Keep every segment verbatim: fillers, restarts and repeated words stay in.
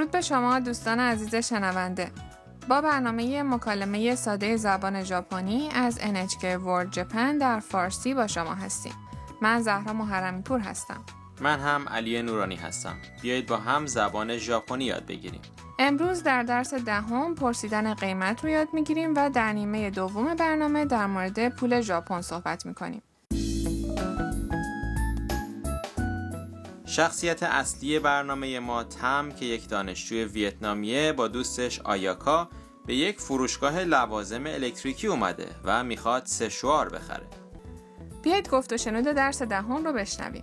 درود به شما دوستان عزیز شنونده. با برنامه مکالمه ساده زبان ژاپنی از ان اچ کی World Japan در فارسی با شما هستیم. من زهرا محرمی پور هستم. من هم علی نورانی هستم. بیایید با هم زبان ژاپنی یاد بگیریم. امروز در درس دهم پرسیدن قیمت رو یاد میگیریم و در نیمه دوم برنامه در مورد پول ژاپن صحبت میکنیم. شخصیت اصلی برنامه ما تم که یک دانشجوی ویتنامیه با دوستش آیاکا به یک فروشگاه لوازم الکتریکی اومده و میخواد سشوار بخره. بیایید گفت و شنود درس دهم رو بشنویم.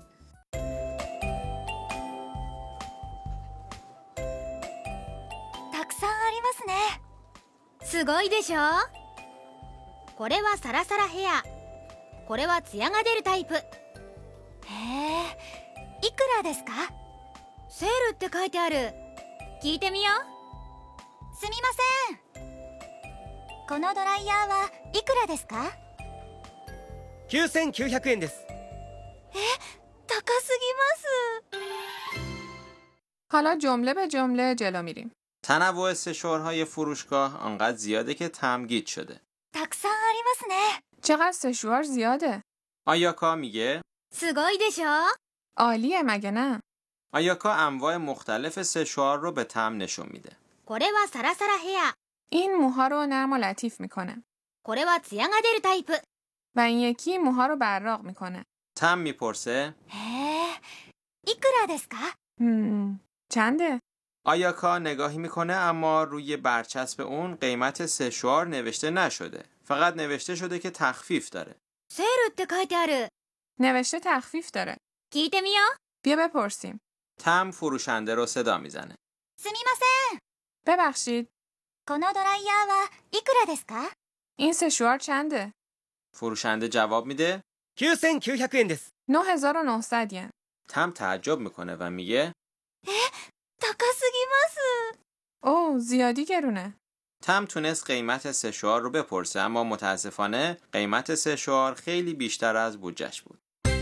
たくさんありますね。すごいでしょ。これはサラサラヘア。これはツヤが出るタイプ。へえ、いくらですか？セールって書いてある。聞いてみよう。すみません。このドライヤーはいくらですか？ きゅうせんきゅうひゃくえんです。 え、高すぎます。 حالا جمله به جمله جلو میریم. تنوع سشوارهای فروشگاه آنقدر زیاده که تمگید شده. たくさんありますね。 چقدر سشوار زیاده. آیاکا میگه すごいでしょ。 عالیه مگه نه؟ آیاکا انواع مختلف سشوار رو به تم نشون میده. これはサラサラヘア。 این موها رو نرم و لطیف میکنه. これはツヤが出るタイプ。 و این یکی موها رو براق میکنه. تم میپرسه へえ、いくらですか？ هم. چنده؟ آیاکا نگاهی میکنه اما روی برچسب اون قیمت سشوار نوشته نشده. فقط نوشته شده که تخفیف داره. セールって書いてある。 نوشته تخفیف داره. 聞いてみよう。 بیا بپرسیم. تم فروشنده رو صدا میزنه. すみません。 ببخشید. このドライヤーはいくらですか？ این سشوار چنده؟ فروشنده جواب میده きゅうせんきゅうひゃくえんです。 نه هزار و نهصد ین. تم تعجب میکنه و میگه 高すぎます。 اوه زیادی گرونه. تم تونست قیمت سشوار رو بپرسه اما متاسفانه قیمت سشوار خیلی بیشتر از بودجهش بود.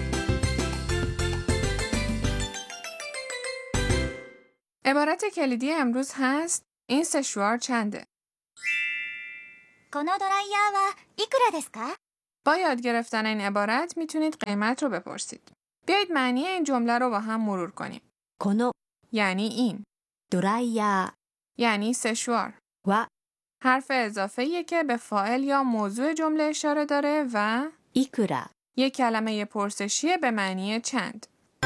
عبارت کلیدی امروز هست این سشوار چنده؟ このドライヤーはいくらですか？ با یاد گرفتن این عبارت میتونید قیمت رو بپرسید. بیایید معنی این جمله رو با هم مرور کنیم. この یعنی این. ドライヤ یعنی سشوار. ーは حرف اضافه‌ایه که به فاعل یا موضوع جمله اشاره داره و いくら یک کلمه پرسشیه به معنی چند.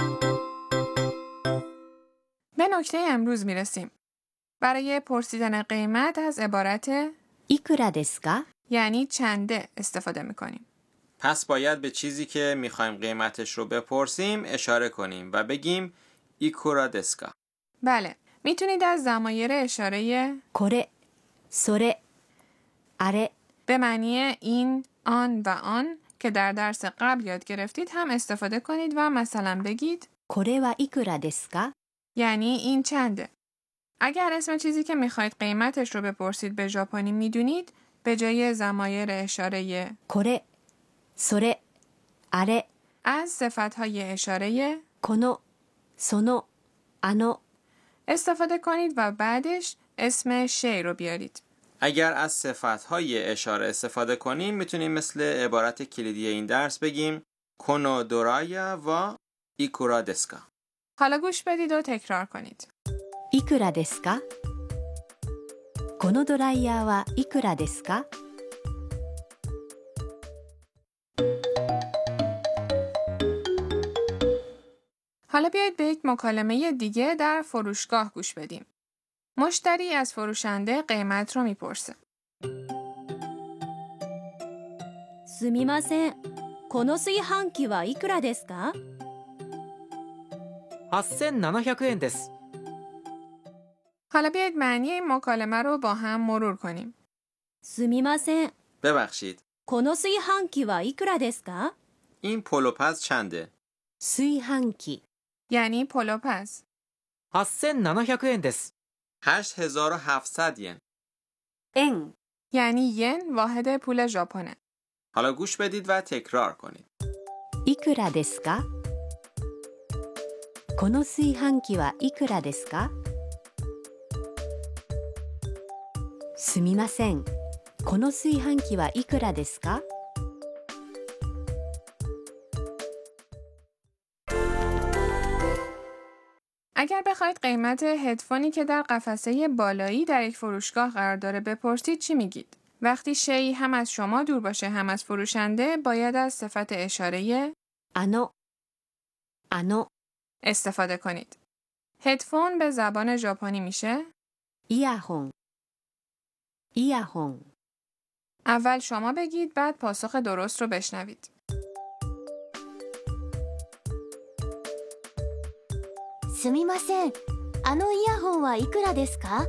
به نکته امروز میرسیم. برای پرسیدن قیمت از عبارت いくらですか یعنی چنده استفاده میکنیم. پس باید به چیزی که میخوایم قیمتش رو بپرسیم اشاره کنیم و بگیم ایکورا دسکا. بله، میتونید از ضمایر اشاره これそれあれ به معنی این، آن و آن که در درس قبل یاد گرفتید هم استفاده کنید و مثلا بگید これはいくらですか یعنی این چنده. اگر اسم چیزی که میخواید قیمتش رو بپرسید به ژاپنی میدونید به جای ضمایر اشاره これそれあれ از صفتهای اشاره このそのあの استفاده کنید و بعدش اسم شی رو بیارید. اگر از صفتهای اشاره استفاده کنیم میتونیم مثل عبارت کلیدی این درس بگیم کنو دورایا و ایکورا دسکا. حالا گوش بدید و تکرار کنید. いくらですかこのドライヤーはいくらですか حالا بیایید به یک مکالمه دیگه در فروشگاه گوش بدیم. مشتری از فروشنده قیمت رو میپرسه. すみません。この炊飯器はいくらですか？ はっせんななひゃくえんです。 حالا بیایید معنی این مکالمه رو با هم مرور کنیم. すみません。 ببخشید この炊飯器はいくらですか？ این پلوپز چنده؟ 炊飯器 یعنی پلوپز. はっせんななひゃくえんです。 هشت هزار و هفتصد ین. 円 یعنی ین واحد پول ژاپنه. حالا گوش بدید و تکرار کنید. いくらですかこの炊飯器はいくらですかすみません。この炊飯器はいくらですか？ اگر بخواید قیمت هدفونی که در قفسه بالایی در یک فروشگاه قرار داره بپرسید چی میگید؟ وقتی شیئی هم از شما دور باشه هم از فروشنده باید از صفت اشاره あの、あの、 استفاده کنید. هدفون به زبان ژاپنی میشه イヤホン、イヤホン。 اول شما بگید بعد پاسخ درست رو بشنوید. すみません。あのイヤホンはいくらですか？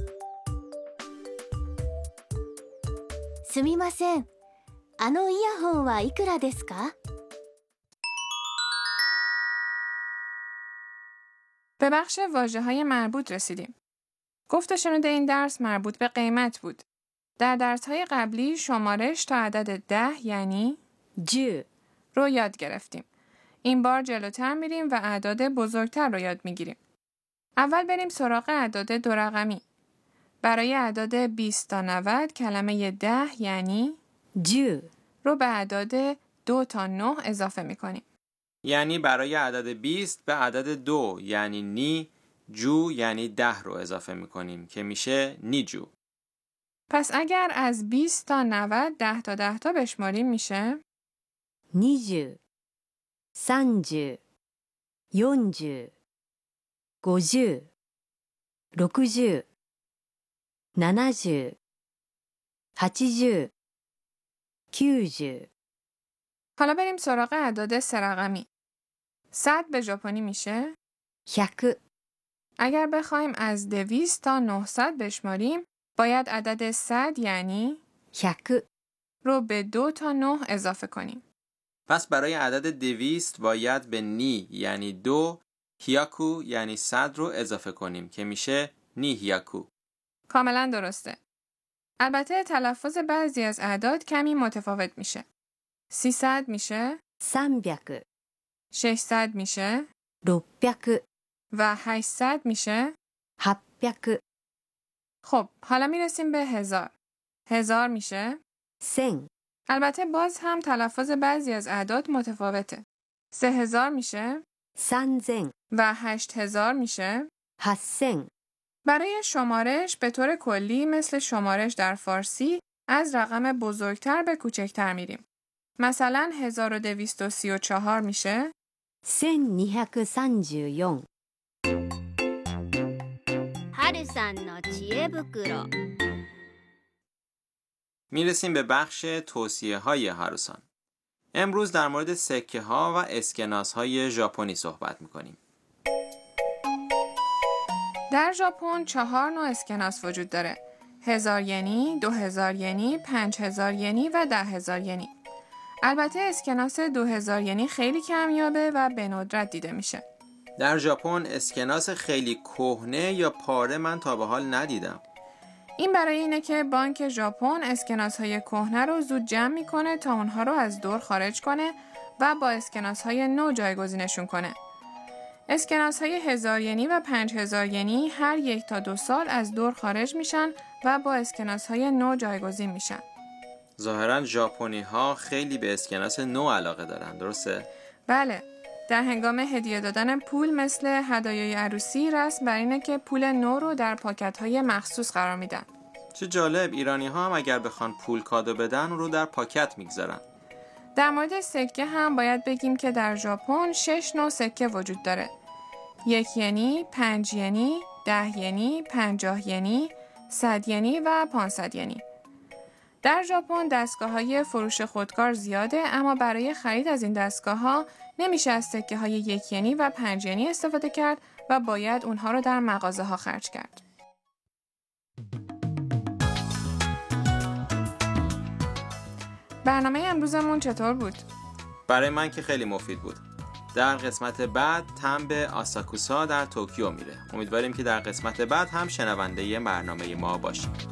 すみません。あのイヤホンはいくらですか？ به بخش واژه‌های مربوط رسیدیم. گفت و شنود این درس مربوط به قیمت بود. در درس‌های قبلی شمارش تا عدد ده یعنی じゅう、 رو یاد گرفتیم. این بار جلوتر میریم و اعداد بزرگتر رو یاد میگیریم. اول بریم سراغ اعداد دو رقمی. برای اعداد بیست تا نود کلمه ده یعنی じゅう、 رو به اعداد دو تا نه اضافه میکنیم. یعنی برای عدد بیست به عدد دو یعنی نی، جو یعنی ده رو اضافه میکنیم که میشه نیجو. پس اگر از بیست تا نود ده تا ده تا بشماریم میشه にじゅう、さんじゅう、よんじゅう、ごじゅう、ろくじゅう、ななじゅう、はちじゅう、きゅうじゅう。 حالا بریم سراغ اعداد سه رقمی. صد به ژاپنی میشه ひゃく、 اگر بخوایم از دویست تا نهصد بشماریم باید عدد صد یعنی ひゃく、 رو به دو تا نه اضافه کنیم. پس برای عدد دویست باید به نی یعنی دو، هیاکو یعنی صد رو اضافه کنیم که میشه نی هیاکو. کاملا درسته. البته تلفظ بعضی از اعداد کمی متفاوت میشه. سیصد میشه さんびゃく、 ششصد میشه ろっぴゃく、 و هشتصد میشه はっぴゃく、 خب حالا میرسیم به هزار. هزار میشه せん、 البته باز هم تلفظ بعضی از اعداد متفاوته. سه هزار میشه さんぜん、 و هشت هزار میشه. はっせん。 برای شمارش به طور کلی مثل شمارش در فارسی از رقم بزرگتر به کوچکتر میریم. مثلا هزار و دویست و سی و چهار میشه せんにひゃくさんじゅうよん。 はるさんの知恵袋。 میرسیم به بخش توصیه های هاروسان. امروز در مورد سکه ها و اسکناس های ژاپنی صحبت میکنیم. در ژاپن چهار نوع اسکناس وجود داره. هزار ینی، دو هزار ینی، پنج هزار ینی و ده هزار ینی. البته اسکناس دو هزار ینی خیلی کمیابه و به ندرت دیده میشه. در ژاپن اسکناس خیلی کهنه یا پاره من تا به حال ندیدم. این برای اینه که بانک ژاپن اسکناس‌های کهنه رو زود جمع میکنه تا اونها رو از دور خارج کنه و با اسکناس‌های نو جایگزینشون کنه. اسکناس‌های هزار ینی و پنج هزار ینی هر یک تا دو سال از دور خارج میشن و با اسکناس‌های نو جایگزین میشن. ظاهراً ژاپنی‌ها خیلی به اسکناس نو علاقه دارن، درسته؟ بله. در هنگام هدیه دادن پول مثل هدایای عروسی رسم بر اینه که پول نو رو در پاکت‌های مخصوص قرار میدن. چه جالب، ایرانی‌ها هم اگر بخوان پول کادو بدن رو در پاکت میگذارن. در مورد سکه هم باید بگیم که در ژاپن شش نوع سکه وجود داره. یک ینی، پنج ینی، ده ینی، پنجاه ینی، صد ینی و پانصد ینی. در ژاپن دستگاه‌های فروش خودکار زیاده، اما برای خرید از این دستگاه‌ها نمیشه از سکه‌های یک ینی و پنج ینی استفاده کرد و باید اونها رو در مغازه‌ها خرج کرد. برنامه امروزمون چطور بود؟ برای من که خیلی مفید بود. در قسمت بعد تم به آساکوسا در توکیو میره. امیدواریم که در قسمت بعد هم شنونده برنامه ما باشید.